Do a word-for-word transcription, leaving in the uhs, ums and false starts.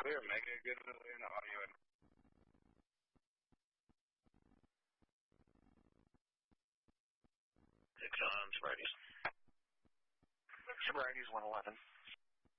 Clear, mega good in the audio. Six on sobriety. Sobriety's one eleven.